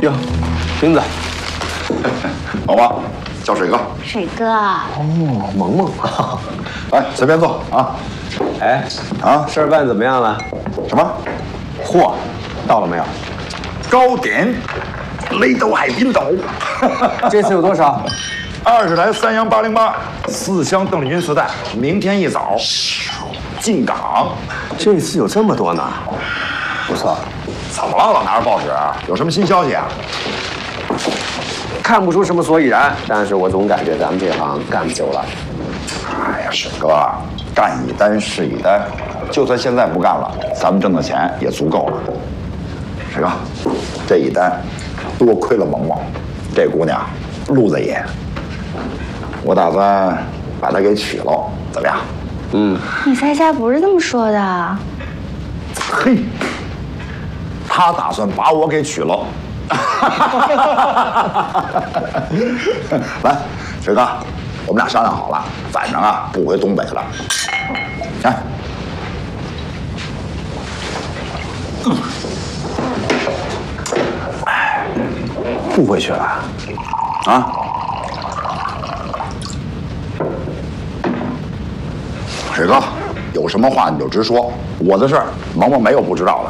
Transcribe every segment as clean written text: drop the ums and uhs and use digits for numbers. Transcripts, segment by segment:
哟，斌子， 萌萌，叫水哥。 水哥。 哦，萌萌， 来，随便坐啊。 哎，事儿办怎么样了？ 什么？ 货到了没有？ 糕点，雷州海滨岛。 这次有多少 ？20台3洋808，4箱邓丽君磁带，明天一早进港。 这次有这么多呢，不错。 怎么了？老拿着报纸，有什么新消息啊？ 看不出什么所以然，但是我总感觉咱们这行干不久了。 哎呀，水哥，干一单是一单，就算现在不干了，咱们挣的钱也足够了。水哥，这一单多亏了萌萌，这姑娘路子野，我打算把她给娶了，怎么样？ 你在家不是这么说的。 嘿，她打算把我给娶了。来，水哥，我们俩商量好了，晚上啊不回东北了。哎， 不回去了啊？水哥，有什么话你就直说，我的事儿萌萌没有不知道的。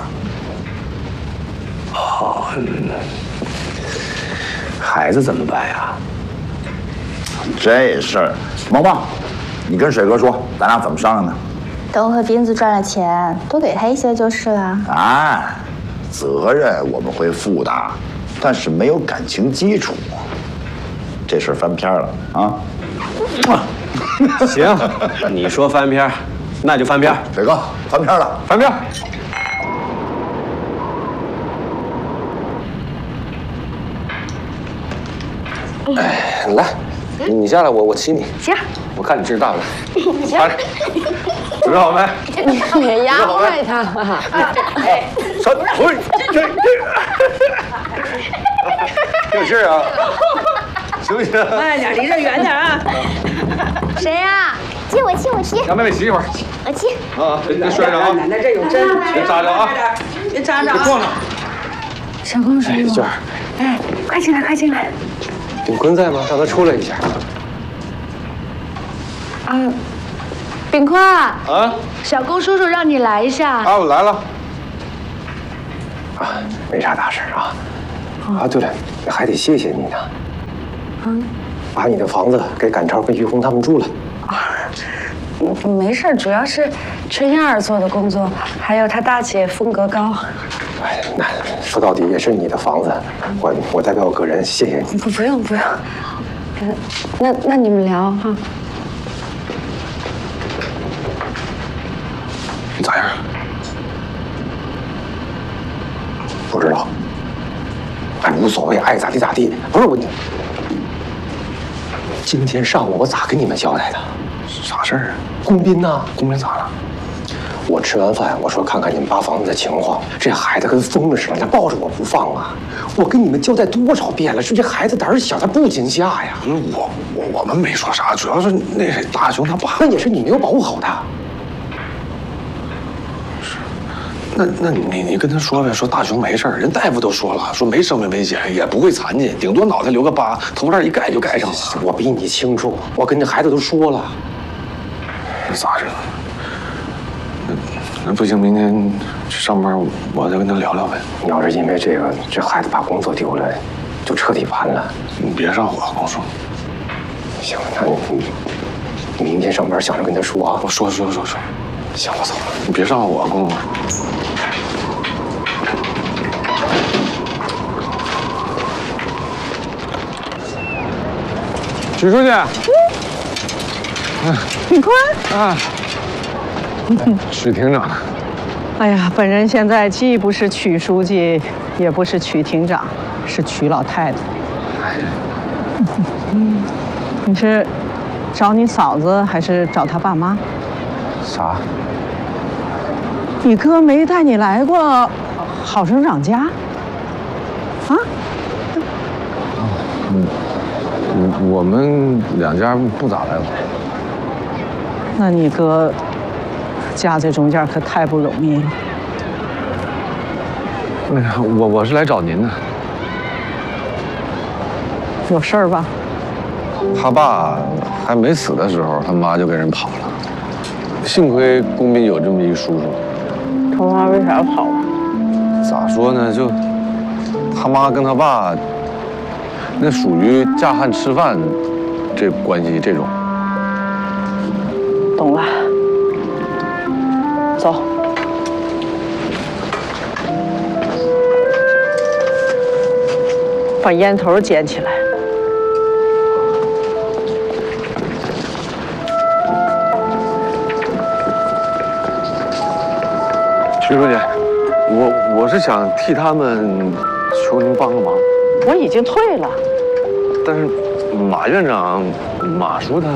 孩子怎么办呀？ 这事儿，萌萌，你跟水哥说，咱俩怎么商量呢？ 等会斌子赚了钱，多给他一些就是了。 哎，责任我们会负的，但是没有感情基础，这事儿翻篇了啊！ 行，你说翻篇，那就翻篇。 水哥，翻篇了， 翻篇。哎，来，你下来，我骑你。 行， 我看你劲儿大了。 行， 准备好没？ 别压坏他了。 哎，三，喂，有劲儿啊！行不行？ 慢点，离这远点啊！ 谁呀？接我，接我骑。 让妹妹骑一会儿。 我骑。 啊，别摔着啊！ 奶奶这有针， 别扎着啊！ 别扎着， 别撞着。 小公主， 娟儿， 哎，快进来，快进来。 炳坤在吗？让他出来一下。 啊，炳坤。 啊？ 小公叔叔让你来一下。 啊，我来了。啊，没啥大事啊。啊，对了，还得谢谢你呢。把你的房子给赶超跟于红他们住了。 没事，主要是春燕儿做的工作，还有她大姐风格高。 哎，那说到底也是你的房子，我代表我个人谢谢你。 不用，那你们聊哈。 你咋样？不知道。哎，无所谓，爱咋地咋地。不是我，今天上午我咋跟你们交代的？啥事儿啊？龚斌呐，龚斌咋了？我吃完饭，我说看看你们八房子的情况，这孩子跟疯了似的，他抱着我不放啊！我跟你们交代多少遍了，说这孩子胆儿小，他不惊吓呀。我们没说啥，主要是那谁大雄他爸，那也是你没有保护好他。那你跟他说呗，说大雄没事儿，人大夫都说了，说没生命危险，也不会残疾，顶多脑袋留个疤，头发一盖就盖上了。我比你清楚，我跟这孩子都说了。那咋整？那不行，明天去上班，我再跟他聊聊呗。你要是因为这个，这孩子把工作丢了，就彻底完了。你别让我跟我说。行，那你明天上班想着跟他说啊。我说。行，我走了。你别让我跟我。许书记。 炳坤。 啊。许厅长。 哎呀，本人现在既不是曲书记，也不是曲厅长，是曲老太太。你是找你嫂子还是找他爸妈？ 啥？ 你哥没带你来过郝省长家？啊？ 我们两家不咋来往。 那你哥夹在中间可太不容易了。 我是来找您的。 有事儿吧？ 他爸还没死的时候，他妈就跟人跑了。幸亏龚斌有这么一叔叔。 他妈为啥跑啊？ 咋说呢？就他妈跟他爸，那属于嫁汉吃饭这关系这种。 懂了。走。把烟头捡起来。 徐书记，我是想替他们求您帮个忙。 我已经退了。 但是马院长，马叔他，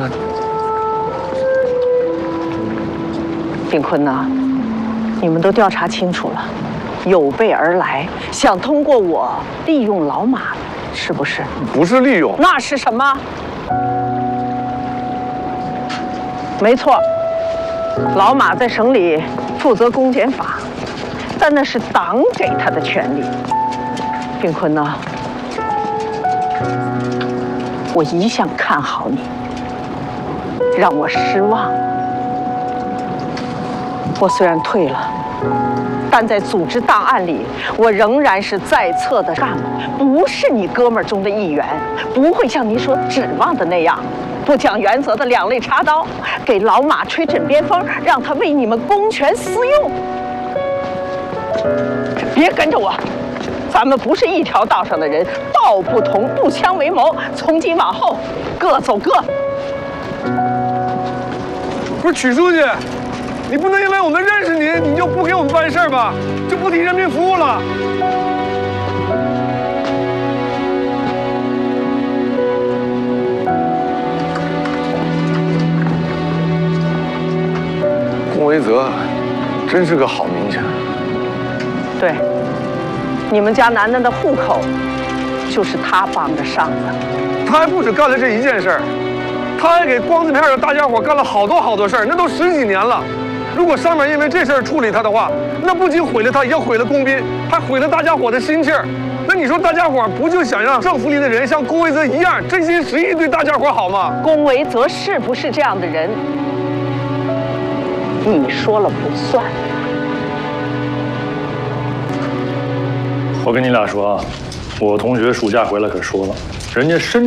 炳坤呐，你们都调查清楚了，有备而来，想通过我利用老马，是不是？ 不是利用， 那是什么？没错，老马在省里负责公检法，但那是党给他的权利。炳坤呐，我一向看好你，让我失望。我虽然退了，但在组织档案里，我仍然是在册的干部，不是你哥们儿中的一员，不会像你所指望的那样，不讲原则的两肋插刀，给老马吹枕边风，让他为你们公权私用。别跟着我，咱们不是一条道上的人，道不同不相为谋。从今往后，各走各。 不是曲书记，你不能因为我们认识你，你就不给我们办事吧？就不替人民服务了？龚维泽真是个好明星。 对，你们家楠楠的户口，就是他帮着上的。 他还不止干了这一件事儿，他还给光字片的大家伙干了好多事儿，那都10几年了。如果上面因为这事儿处理他的话，那不仅毁了他，也毁了龚斌，还毁了大家伙的心气儿。那你说大家伙不就想让政府里的人像龚维泽一样真心实意对大家伙好吗？ 龚维泽是不是这样的人？你说了不算。 我跟你俩说啊，我同学暑假回来可说了，人家深